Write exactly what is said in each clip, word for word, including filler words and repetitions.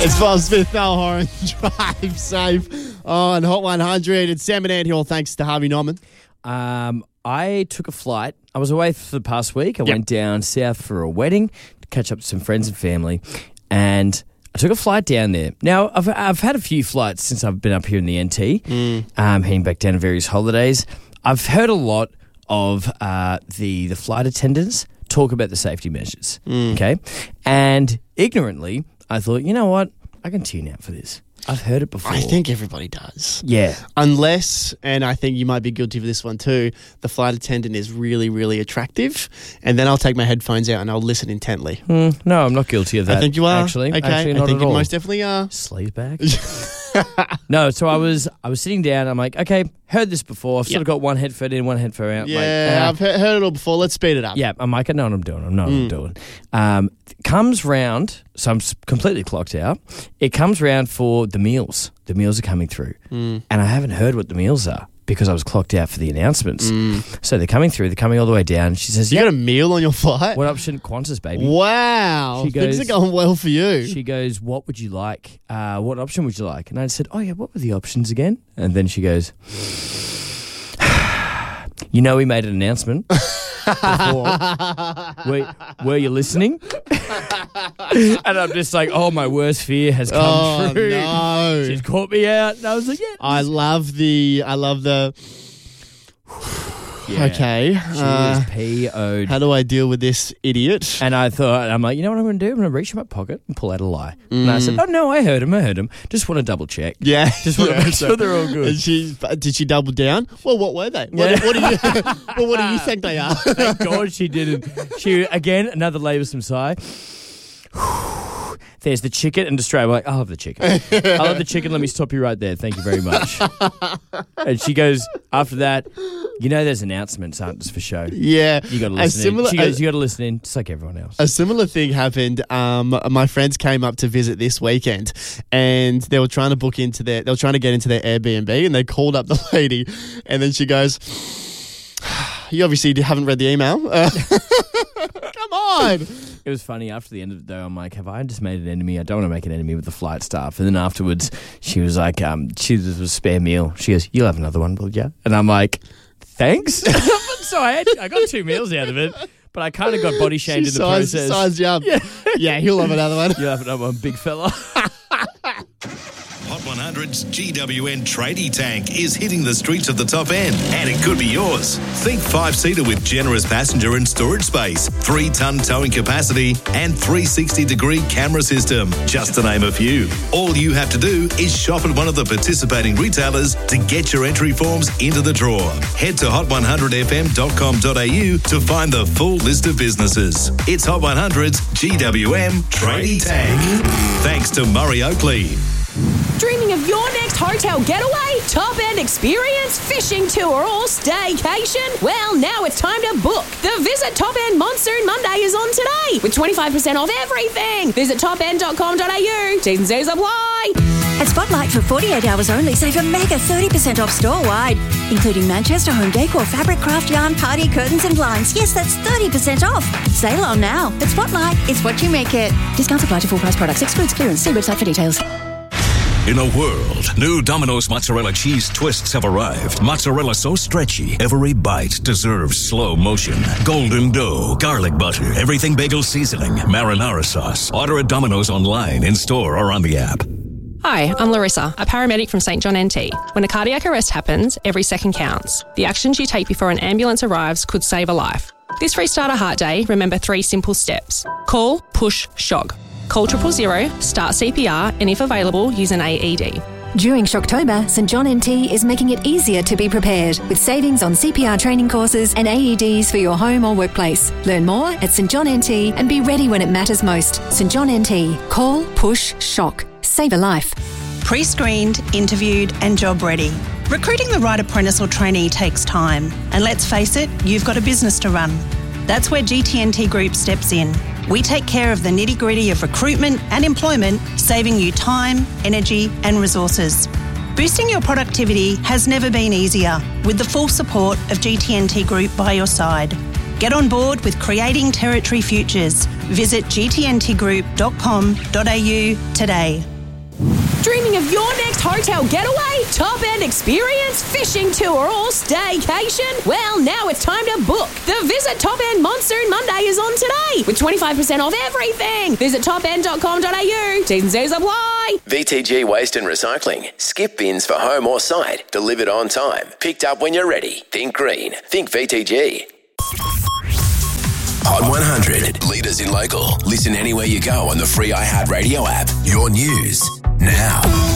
It's Bob Smith, Mel Horan. Drive safe on Hot one hundred. It's Sam and Ant Hill. Thanks to Harvey Norman. Um, I took a flight. I was away for the past week. I Yep. went down south for a wedding to catch up with some friends and family, and I took a flight down there. Now, I've I've had a few flights since I've been up here in the N T, mm. um, heading back down to various holidays. I've heard a lot of uh, the the flight attendants talk about the safety measures, mm. okay? And ignorantly, I thought, you know what? I can tune out for this. I've heard it before. I think everybody does. Yeah. Unless, and I think you might be guilty of this one too, the flight attendant is really, really attractive, and then I'll take my headphones out and I'll listen intently. Mm, no, I'm not guilty of that. I think you are. Actually, okay. actually not I think at you all. most definitely are. Sleazebag. No, so I was I was sitting down. I'm like, okay, heard this before. I've sort Yep. of got one headphone in, one headphone out. Yeah, like, uh, I've he- heard it all before. Let's speed it up. Yeah, I'm like, I know what I'm doing. I know what Mm. I'm doing. Um, comes round, so I'm s- completely clocked out. It comes round for the meals. The meals are coming through. Mm. And I haven't heard what the meals are because I was clocked out for the announcements. Mm. So they're coming through. They're coming all the way down. She says, You yeah, got a meal on your flight? what option? Qantas, baby. Wow. She Things goes- are going well for you. She goes, what would you like? Uh, what option would you like? And I said, oh, yeah, what were the options again? And then she goes, you know we made an announcement before. Were, were you listening? And I'm just like, oh, my worst fear has come Oh, true. no. She's caught me out. And I was like, yeah. I love the, I love the, Yeah. okay. She uh, was P O'd. how do I deal with this idiot? And I thought, I'm like, you know what I'm going to do? I'm going to reach in my pocket and pull out a lie. And I said, oh, no, I heard him. I heard him. Just want to double check. Yeah. Just want to Yeah, make so- sure they're all good. And she, did she double down? Well, what were they? What, Yeah. what do you, well, what do you think they are? Thank God she didn't. She, again, another laboursome sigh. There's the chicken and Australia. We're like, I'll have the chicken. I'll have the chicken. Let me stop you right there. Thank you very much. And she goes, after that, you know there's announcements, aren't just for show. Yeah. You got to A listen similar- in. She goes, a- you got to listen in, just like everyone else. A similar thing happened. Um, my friends came up to visit this weekend, and they were trying to book into their. They were trying to get into their Airbnb, and they called up the lady, and then she goes, "You obviously haven't read the email. Uh, come on." It was funny. After the end of the day, I'm like, have I just made an enemy? I don't want to make an enemy with the flight staff. And then afterwards, she was like, um, she was a spare meal. She goes, you'll have another one, will ya? And I'm like, thanks. So I had, I got two meals out of it, but I kind of got body shamed She in the sized, process. sized you up. Yeah. Yeah, he'll have another one. You'll have another one, big fella. Hot one hundred's G W N tradie tank is hitting the streets of the top end, and it could be yours. Think five-seater with generous passenger and storage space, three-ton towing capacity, and three sixty degree camera system, just to name a few. All you have to do is shop at one of the participating retailers to get your entry forms into the draw. Head to hot one hundred f m dot com dot a u to find the full list of businesses. It's Hot one hundred's G W M tradie tank. Thanks to Murray Oakley. Dreaming of your next hotel getaway, top-end experience, fishing tour or staycation? Well, now it's time to book. The Visit Top End Monsoon Monday is on today with twenty-five percent off everything. Visit top end dot com dot a u. T's and C's apply. At Spotlight for forty-eight hours only, save a mega thirty percent off store-wide, including Manchester Home Decor, fabric, craft, yarn, party, curtains and blinds. Yes, that's thirty percent off. Sale on now. At Spotlight, it's what you make it. Discounts apply to full price products. Excludes clearance. See website for details. In a world, new Domino's mozzarella cheese twists have arrived. Mozzarella so stretchy, every bite deserves slow motion. Golden dough, garlic butter, everything bagel seasoning, marinara sauce. Order at Domino's online, in store, or on the app. Hi, I'm Larissa, a paramedic from St John N T. When a cardiac arrest happens, every second counts. The actions you take before an ambulance arrives could save a life. This Restart a Heart Day, remember three simple steps. Call, push, shock. Call triple zero, start C P R, and if available, use an A E D. During Shocktober, St John N T is making it easier to be prepared with savings on C P R training courses and A E Ds for your home or workplace. Learn more at St John N T and be ready when it matters most. St John N T. Call, push, shock. Save a life. Pre-screened, interviewed and job ready. Recruiting the right apprentice or trainee takes time. And let's face it, you've got a business to run. That's where G T N T Group steps in. We take care of the nitty-gritty of recruitment and employment, saving you time, energy and resources. Boosting your productivity has never been easier, with the full support of G T N T Group by your side. Get on board with Creating Territory Futures. Visit g t n t group dot com dot a u today. Dreaming of your next hotel getaway, top-end experience, fishing tour or staycation? Well, now it's time to book. The Visit Top End Monsoon Monday is on today with twenty-five percent off everything. Visit top end dot com dot a u. T's and C's apply. V T G Waste and Recycling. Skip bins for home or site. Delivered on time. Picked up when you're ready. Think green. Think V T G. Hot one hundred. Leaders in local. Listen anywhere you go on the free iHeartRadio app. Your news now.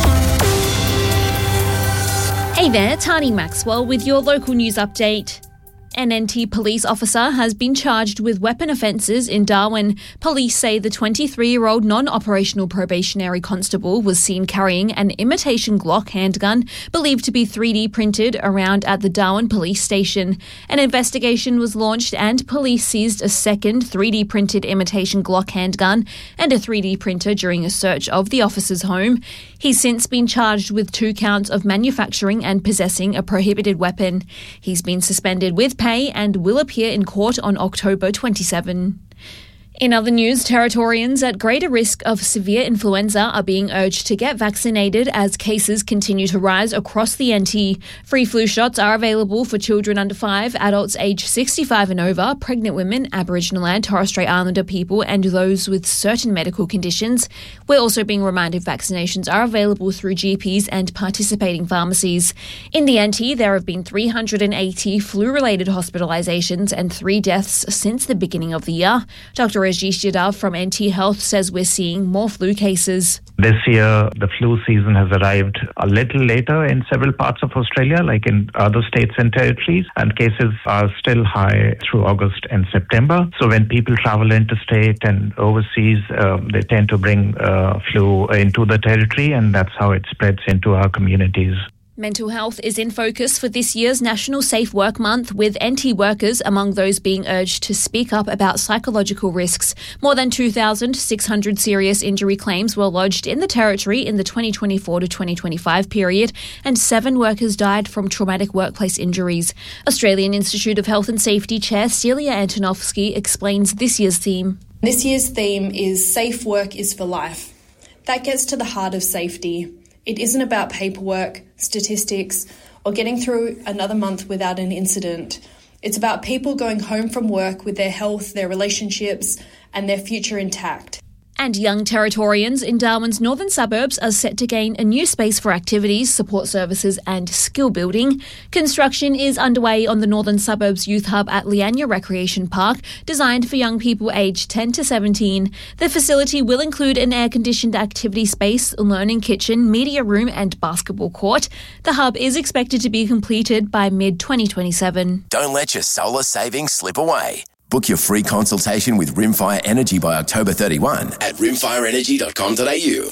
Hey there, Tani Maxwell with your local news update. An N T police officer has been charged with weapon offences in Darwin. Police say the twenty-three-year-old non-operational probationary constable was seen carrying an imitation Glock handgun believed to be three D printed around at the Darwin police station. An investigation was launched and police seized a second three D printed imitation Glock handgun and a three D printer during a search of the officer's home. He's since been charged with two counts of manufacturing and possessing a prohibited weapon. He's been suspended with pay and will appear in court on October twenty-seventh. In other news, Territorians at greater risk of severe influenza are being urged to get vaccinated as cases continue to rise across the N T. Free flu shots are available for children under five, adults aged sixty-five and over, pregnant women, Aboriginal and Torres Strait Islander people, and those with certain medical conditions. We're also being reminded vaccinations are available through G Ps and participating pharmacies. In the N T, there have been three hundred eighty flu-related hospitalisations and three deaths since the beginning of the year. Doctor Rajesh Yadav from N T Health says we're seeing more flu cases. This year, the flu season has arrived a little later in several parts of Australia, like in other states and territories, and cases are still high through August and September. So when people travel interstate and overseas, um, they tend to bring uh, flu into the territory, and that's how it spreads into our communities. Mental health is in focus for this year's National Safe Work Month, with N T workers among those being urged to speak up about psychological risks. More than two thousand six hundred serious injury claims were lodged in the Territory in the twenty twenty-four to twenty twenty-five period, and seven workers died from traumatic workplace injuries. Australian Institute of Health and Safety Chair Celia Antonovsky explains this year's theme. This year's theme is Safe Work is for Life. That gets to the heart of safety. It isn't about paperwork, statistics, or getting through another month without an incident. It's about people going home from work with their health, their relationships, and their future intact. And young Territorians in Darwin's northern suburbs are set to gain a new space for activities, support services and skill building. Construction is underway on the northern suburbs youth hub at Leanya Recreation Park, designed for young people aged ten to seventeen. The facility will include an air-conditioned activity space, learning kitchen, media room and basketball court. The hub is expected to be completed by mid twenty twenty-seven. Don't let your solar savings slip away. Book your free consultation with Rimfire Energy by October thirty-first at rimfire energy dot com dot a u.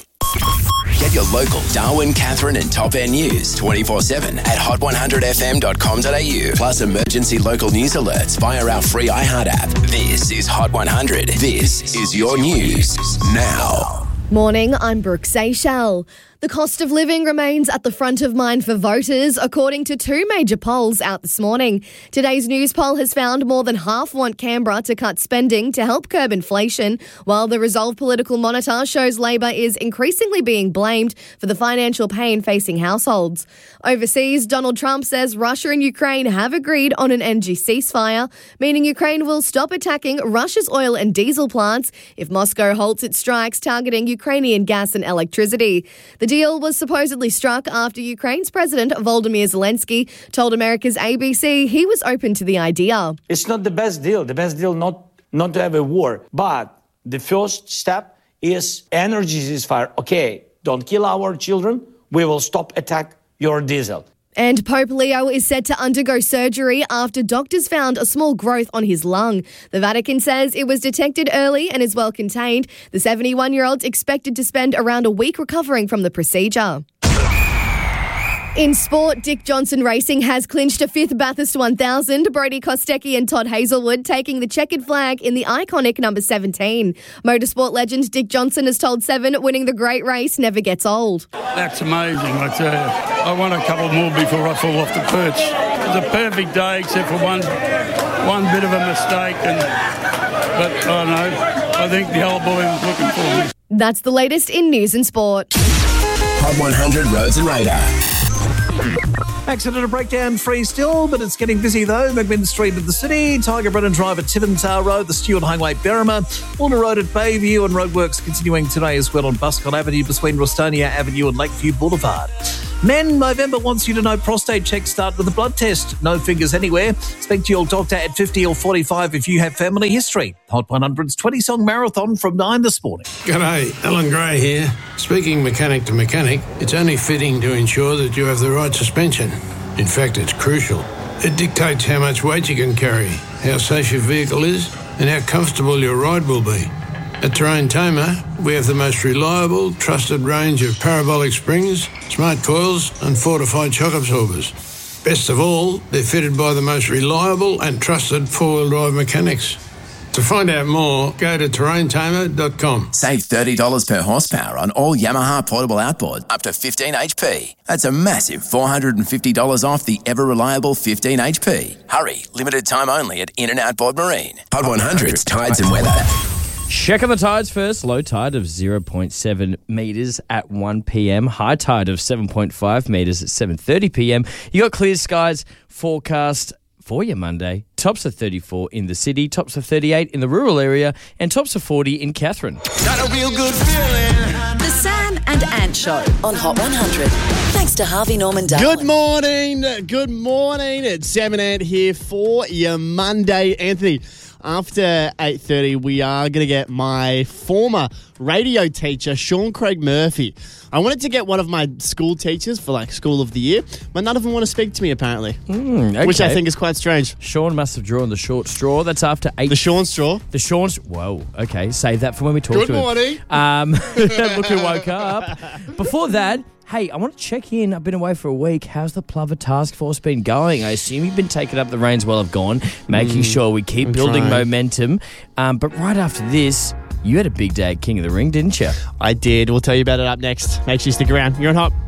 Get your local Darwin, Catherine and Top End news twenty-four seven at hot one hundred f m dot com dot a u. Plus emergency local news alerts via our free iHeart app. This is Hot one hundred. This is your news now. Morning, I'm Brooke Seychelles. The cost of living remains at the front of mind for voters, according to two major polls out this morning. Today's news poll has found more than half want Canberra to cut spending to help curb inflation, while the Resolve Political Monitor shows Labor is increasingly being blamed for the financial pain facing households. Overseas, Donald Trump says Russia and Ukraine have agreed on an energy ceasefire, meaning Ukraine will stop attacking Russia's oil and diesel plants if Moscow halts its strikes targeting Ukrainian gas and electricity. The deal was supposedly struck after Ukraine's President Volodymyr Zelensky told America's A B C he was open to the idea. It's not the best deal. The best deal not, not to have a war. But the first step is energy ceasefire. Okay, don't kill our children. We will stop attack your diesel. And Pope Leo is set to undergo surgery after doctors found a small growth on his lung. The Vatican says it was detected early and is well contained. The seventy-one-year-old's expected to spend around a week recovering from the procedure. In sport, Dick Johnson Racing has clinched a fifth Bathurst one thousand, Brody Kostecki and Todd Hazelwood taking the checkered flag in the iconic number seventeen. Motorsport legend Dick Johnson has told Seven winning the great race never gets old. That's amazing, I tell you. I want a couple more before I fall off the perch. It was a perfect day except for one one bit of a mistake, and but I don't know. I think the old boy was looking for me. That's the latest in news and sport. Hot one hundred Roads and Radar. Accident and breakdown free still, but it's getting busy though. McMinn Street of the city, Tiger Brennan Drive at Tiventar Road, the Stewart Highway Berrima, Warner Road at Bayview, and roadworks continuing today as well on Buscott Avenue between Rostonia Avenue and Lakeview Boulevard. Men, Movember wants you to know prostate checks start with a blood test. No fingers anywhere. Speak to your doctor at fifty or forty-five if you have family history. Hot one hundred's twenty-song marathon from nine this morning. G'day, Alan Gray here. Speaking mechanic to mechanic, it's only fitting to ensure that you have the right suspension. In fact, it's crucial. It dictates how much weight you can carry, how safe your vehicle is, and how comfortable your ride will be. At Terrain Tamer, we have the most reliable, trusted range of parabolic springs, smart coils, and fortified shock absorbers. Best of all, they're fitted by the most reliable and trusted four-wheel drive mechanics. To find out more, go to terrain tamer dot com. Save thirty dollars per horsepower on all Yamaha portable outboard up to fifteen H P. That's a massive four hundred fifty dollars off the ever-reliable fifteen H P. Hurry, limited time only at In and Outboard Marine. Hot one hundred's tides and weather. Check on the tides first. Low tide of zero point seven metres at one p.m. High tide of seven point five metres at seven thirty p.m. You got clear skies forecast for your Monday. Tops of thirty-four in the city, tops of thirty-eight in the rural area, and tops of forty in Catherine. Got a real good feeling. The Sam and Ant Show on Hot one hundred. Thanks to Harvey Norman Darwin. Good morning. Good morning. It's Sam and Ant here for your Monday. Anthony, after eight thirty, we are going to get my former radio teacher, Sean Craig Murphy. I wanted to get one of my school teachers for like School of the Year, but none of them want to speak to me apparently, Mm, okay. which I think is quite strange. Sean must have drawn the short straw. That's after eight. The Sean straw? The Sean straw. Whoa, okay. Save that for when we talk Good to him. morning. Um, look who woke up. Before that, hey, I want to check in. I've been away for a week. How's the Plover Task Force been going? I assume you've been taking up the reins while I've gone, making Mm, sure we keep I'm building trying. momentum. Um, but right after this, you had a big day at King of the Ring, didn't you? I did. We'll tell you about it up next. Make sure you stick around. You're on Hot.